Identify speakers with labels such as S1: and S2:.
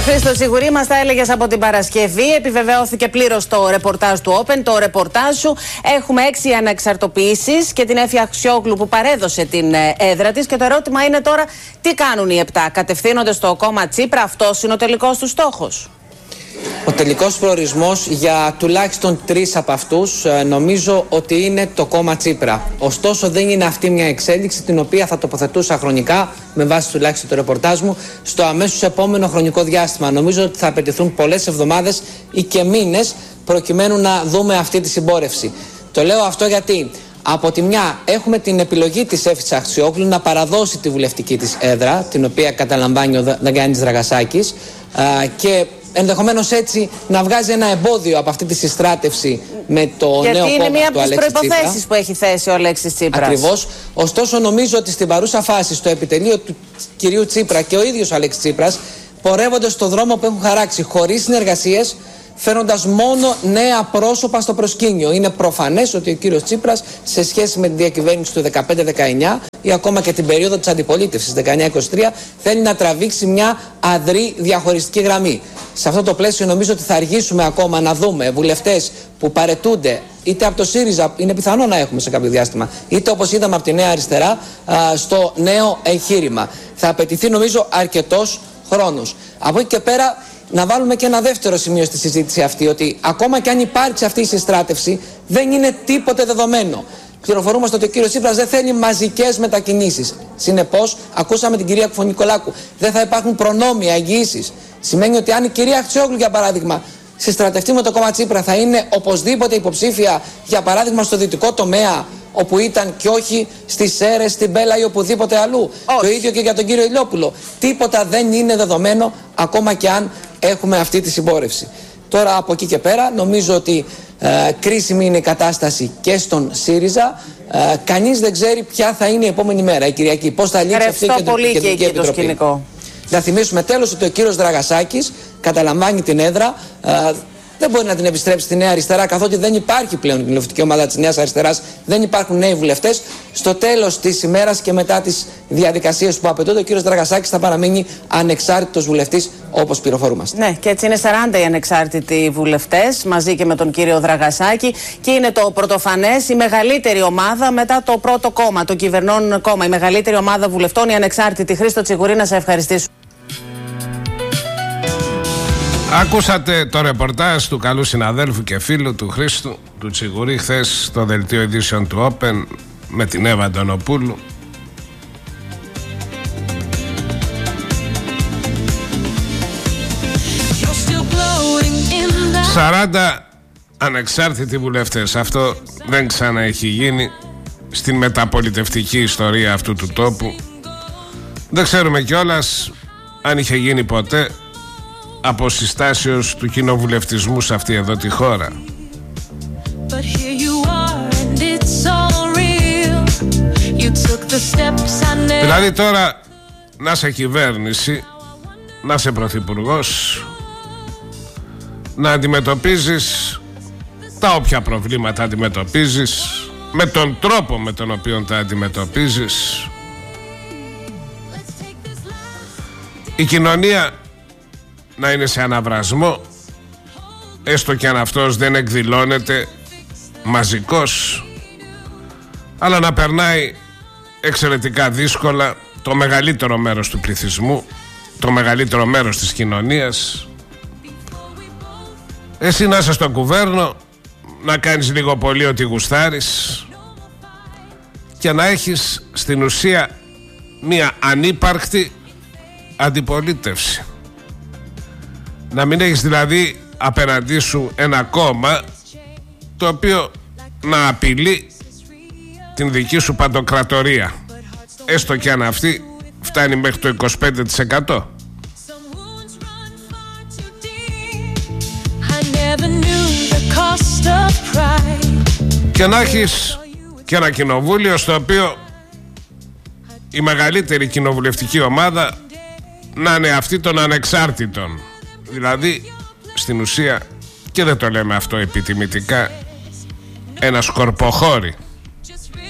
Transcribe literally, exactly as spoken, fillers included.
S1: Χρήστο Σιγουρή, μας τα έλεγες από την Παρασκευή. Επιβεβαιώθηκε πλήρως το ρεπορτάζ του Open, το ρεπορτάζ σου. Έχουμε έξι ανεξαρτοποιήσεις και την Έφη Αξιόγλου που παρέδωσε την έδρα της. Και το ερώτημα είναι τώρα, τι κάνουν οι επτά, κατευθύνονται στο κόμμα Τσίπρα, αυτός είναι ο τελικός του στόχος?
S2: Ο τελικός προορισμός για τουλάχιστον τρεις από αυτούς νομίζω ότι είναι το κόμμα Τσίπρα. Ωστόσο δεν είναι αυτή μια εξέλιξη την οποία θα τοποθετούσα χρονικά, με βάση τουλάχιστον το ρεπορτάζ μου, στο αμέσως επόμενο χρονικό διάστημα. Νομίζω ότι θα απαιτηθούν πολλές εβδομάδες ή και μήνες προκειμένου να δούμε αυτή τη συμπόρευση. Το λέω αυτό γιατί από τη μια έχουμε την επιλογή της Έφης Αξιόγλου να παραδώσει τη βουλευτική της έδρα, την οποία καταλαμβάνει ο Δαγκάνης Δραγασάκης, και ενδεχομένως έτσι να βγάζει ένα εμπόδιο από αυτή τη συστράτευση με το
S1: Γιατί
S2: νέο κόμμα του Αλέξη Τσίπρα.
S1: Γιατί είναι μία από τις προϋποθέσεις που έχει θέσει ο Αλέξης Τσίπρας.
S2: Ακριβώς. Ωστόσο νομίζω ότι στην παρούσα φάση στο επιτελείο του κυρίου Τσίπρα και ο ίδιος ο Αλέξης Τσίπρας πορεύονται στο δρόμο που έχουν χαράξει, χωρίς συνεργασίες, φέροντας μόνο νέα πρόσωπα στο προσκήνιο. Είναι προφανές ότι ο κύριος Τσίπρας, σε σχέση με τη διακυβέρνηση του δεκαπέντε δεκαεννιά ή ακόμα και την περίοδο της αντιπολίτευσης δεκαεννιά είκοσι τρία, θέλει να τραβήξει μια αδρή διαχωριστική γραμμή. Σε αυτό το πλαίσιο νομίζω ότι θα αργήσουμε ακόμα να δούμε βουλευτές που παρετούνται είτε από το ΣΥΡΙΖΑ, είναι πιθανό να έχουμε σε κάποιο διάστημα, είτε όπως είδαμε από τη Νέα Αριστερά, α, στο νέο εγχείρημα. Θα απαιτηθεί νομίζω αρκετός χρόνος. Από εκεί και πέρα, να βάλουμε και ένα δεύτερο σημείο στη συζήτηση αυτή, ότι ακόμα και αν υπάρξει αυτή η συστράτευση, δεν είναι τίποτε δεδομένο. Πληροφορούμαστε ότι ο κύριος Τσίπρας δεν θέλει μαζικές μετακινήσεις. Συνεπώς, ακούσαμε την κυρία Κουφωνικολάκου, δεν θα υπάρχουν προνόμια, εγγυήσεις. Σημαίνει ότι αν η κυρία Αξιόγλου, για παράδειγμα, συστρατευτεί με το κόμμα Τσίπρα, θα είναι οπωσδήποτε υποψήφια, για παράδειγμα, στο δυτικό τομέα, όπου ήταν, και όχι στις Σέρρες, στην Πέλα ή οπουδήποτε αλλού. Το ίδιο και για τον κύριο Ηλιόπουλο. Τίποτα δεν είναι δεδομένο, ακόμα και αν έχουμε αυτή τη συμπόρευση. Τώρα από εκεί και πέρα νομίζω ότι ε, κρίσιμη είναι η κατάσταση και στον ΣΥΡΙΖΑ. Ε, κανείς δεν ξέρει ποια θα είναι η επόμενη μέρα, η Κυριακή. Πώς θα λήξει αυτή η Κεντρική Επιτροπή. Να θυμίσουμε τέλος ότι ο κύριος Δραγασάκης καταλαμβάνει την έδρα. Ε, δεν μπορεί να την επιστρέψει στη Νέα Αριστερά, καθότι δεν υπάρχει πλέον η κοινοβουλευτική ομάδα της Νέας Αριστεράς, δεν υπάρχουν νέοι βουλευτές. Στο τέλος της ημέρας και μετά τις διαδικασίες που απαιτούνται, ο κύριος Δραγασάκης θα παραμείνει ανεξάρτητος βουλευτής, όπως πληροφορούμαστε. Ναι, και έτσι είναι σαράντα οι ανεξάρτητοι βουλευτές, μαζί και με τον κύριο Δραγασάκη, και είναι το πρωτοφανές, η μεγαλύτερη ομάδα μετά το πρώτο κόμμα, το κυβερνών κόμμα. Η μεγαλύτερη ομάδα βουλευτών, η ανεξάρτητη. Χρήστο Τσιγουρή, να σε ευχαριστήσω.
S3: Ακούσατε το ρεπορτάζ του καλού συναδέλφου και φίλου του Χρήστου του Τσιγουρή χθες στο δελτίο ειδήσεων του Open με την Εύα Αντωνοπούλου. σαράντα ανεξάρτητοι βουλευτές. Αυτό δεν ξανά έχει γίνει στην μεταπολιτευτική ιστορία αυτού του τόπου. Δεν ξέρουμε κιόλας αν είχε γίνει ποτέ από συστάσεως του κοινοβουλευτισμού σε αυτή εδώ τη χώρα. Δηλαδή τώρα να είσαι κυβέρνηση, να είσαι πρωθυπουργός, να αντιμετωπίζεις τα όποια προβλήματα αντιμετωπίζεις, με τον τρόπο με τον οποίο τα αντιμετωπίζεις. Η κοινωνία να είναι σε αναβρασμό, έστω και αν αυτός δεν εκδηλώνεται μαζικός, αλλά να περνάει εξαιρετικά δύσκολα το μεγαλύτερο μέρος του πληθυσμού, το μεγαλύτερο μέρος της κοινωνίας. Εσύ να είσαι στο κουβέρνο, να κάνεις λίγο πολύ ό,τι γουστάρεις και να έχεις στην ουσία μία ανύπαρκτη αντιπολίτευση. Να μην έχεις δηλαδή απέναντί σου ένα κόμμα το οποίο να απειλεί την δική σου παντοκρατορία, έστω και αν αυτή φτάνει μέχρι το είκοσι πέντε τοις εκατό. Και να έχεις και ένα κοινοβούλιο στο οποίο η μεγαλύτερη κοινοβουλευτική ομάδα να είναι αυτή των ανεξάρτητων. Δηλαδή στην ουσία, και δεν το λέμε αυτό επιτιμητικά, ένα σκορποχώρι.